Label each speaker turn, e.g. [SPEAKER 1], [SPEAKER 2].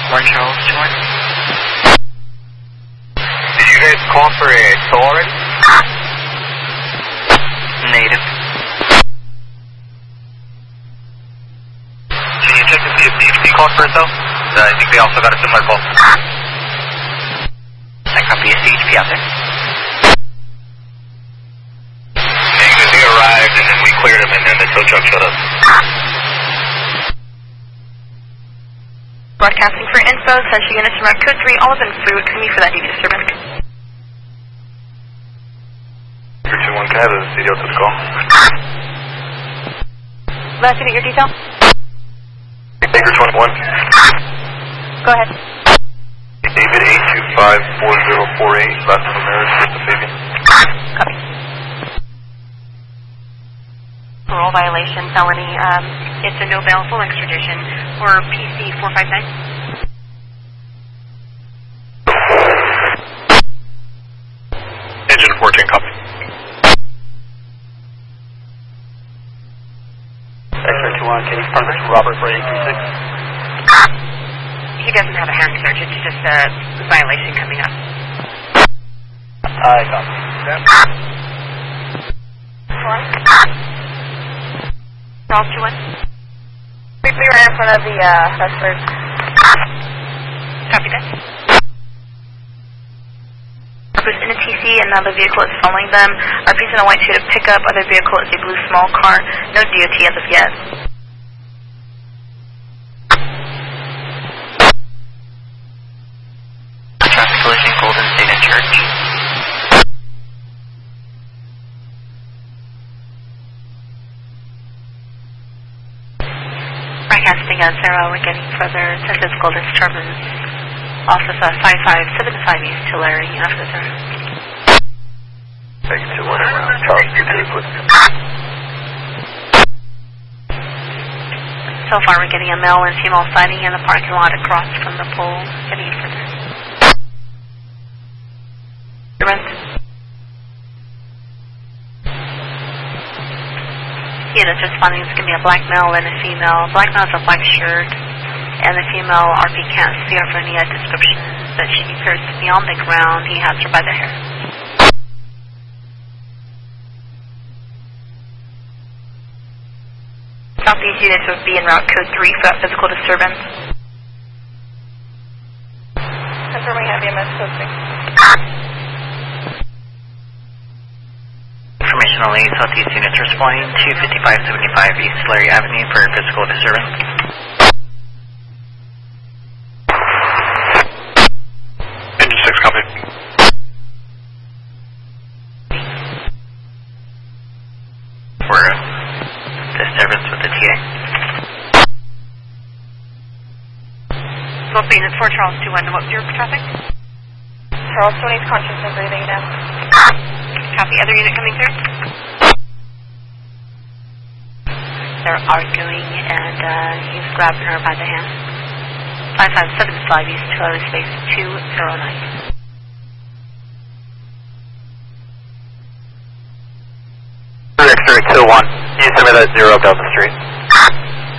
[SPEAKER 1] 1 Charles 2-1.
[SPEAKER 2] Did you guys call for a tow already?
[SPEAKER 1] Native.
[SPEAKER 2] Can you check to see if DHP called for a tow? I think they also got a similar call.
[SPEAKER 1] I copy a CHP out there.
[SPEAKER 2] Negative, they arrived and then we cleared them and then the tow truck showed up.
[SPEAKER 3] Broadcasting for info, Central Units around code 3, all of them through, can we for that DV disturbance?
[SPEAKER 2] 321, can I have a CDO to the call?
[SPEAKER 3] Last unit, your detail?
[SPEAKER 2] Baker 21.
[SPEAKER 3] Go ahead.
[SPEAKER 2] David 8254048, last of America, the Fabian.
[SPEAKER 3] Copy. Parole violation, felony, it's a no bail full extradition, or PC 459.
[SPEAKER 2] Engine 14, copy.
[SPEAKER 4] X-ray 21, can you confirm this Robert for 826?
[SPEAKER 3] He doesn't have a hand search, it's just a violation coming up.
[SPEAKER 4] I copy.
[SPEAKER 3] Charles 2-1. Briefly right in front of the suspect. Copy that. Who's in a TC and now the vehicle is following them. Our piece in a white suit of pickup, other vehicle is a blue small car. No DOT as of yet.
[SPEAKER 1] Traffic collision, Golden State and Church.
[SPEAKER 3] Broadcasting Sarah, we're getting further since it's Golden Disturbance. Office 5575 East Tulare, after the
[SPEAKER 2] Thank you, 2-1 around Charles, please.
[SPEAKER 3] So far we're getting a male and female sighting in the parking lot across from the pole. Getting it further. The rest. Yeah, that's just finding it's going to be a black male and a female. Black male has a black shirt, and the female RP can't see her for any description, but she appears to be on the ground. He has her by the hair. Southeast units would be in route code 3 for that physical disturbance. Confirming heavy MS code 6.
[SPEAKER 1] Information only, Southeast units responding to 5575 East Tulare Avenue for physical disturbance.
[SPEAKER 2] Engine 6, copy.
[SPEAKER 1] For disturbance with the TA.
[SPEAKER 3] Both units for Charles 2-1, what's your traffic? Charles 20 is conscious and breathing now. Copy, other unit coming through? They're arguing and he's grabbing her by the hand. 5575 East Tulare space 209.
[SPEAKER 2] X-ray 2-1, can you send me that 0 Delta Street?